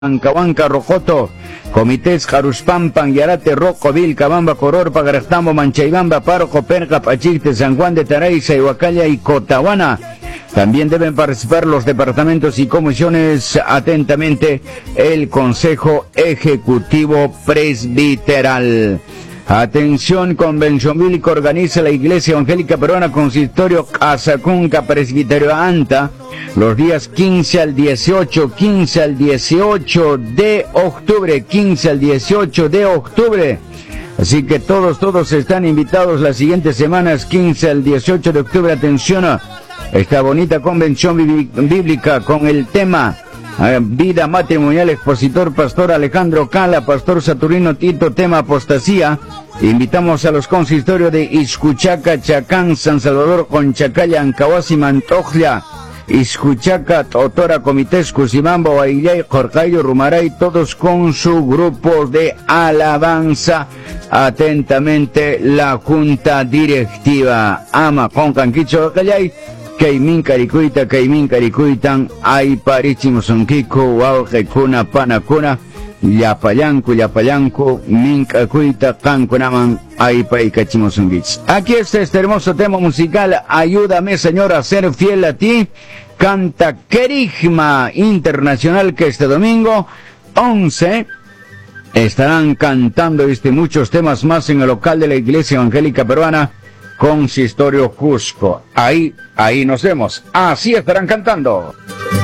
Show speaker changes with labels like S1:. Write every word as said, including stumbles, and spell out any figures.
S1: Ancahuanca, Rojoto, Comités, Jaruspampan, Yarate, Roco, Vilcabamba, Cororpa, Garastambo, Manchaybamba, Paroco, Perca, Pachicte, San Juan de Taraiza, Huacalla y Cotahuana. También deben participar los departamentos y comisiones. Atentamente, el Consejo Ejecutivo Presbiteral. Atención, convención bíblica organiza la Iglesia Evangélica Peruana Consistorio Casacunca Presbiterio Anta los días quince al dieciocho, quince al dieciocho de octubre, quince al dieciocho de octubre. Así que todos, todos están invitados las siguientes semanas, quince al dieciocho de octubre. Atención a esta bonita convención bíblica con el tema Vida Matrimonial, expositor Pastor Alejandro Cala, Pastor Saturnino Tito, tema apostasía. Invitamos a los consistorios de Ixcuchaca, Chacán, San Salvador, Conchacaya, Ancahuasi, Mantojla, Ixcuchaca, Totora, Comités, Cusimambo, Baillay, Jorcayo, Rumaray, todos con su grupo de alabanza. Atentamente, la Junta Directiva. Ama, con Canquicho, Callay. Kaimin Caricuita, Kaimin Caricuitan, Ay Parichimosunquico, Wauhekuna, Panacuna, Yapayanco, Yapayanco, Mincacuita, Cancunaman, Ay Paicachimosunquich. Aquí está este hermoso tema musical, Ayúdame Señor a ser fiel a ti, canta Querigma Internacional, que este domingo, once, estarán cantando este muchos temas más en el local de la Iglesia Evangélica Peruana, Consistorio Cusco. Ahí, ahí nos vemos. Así estarán cantando.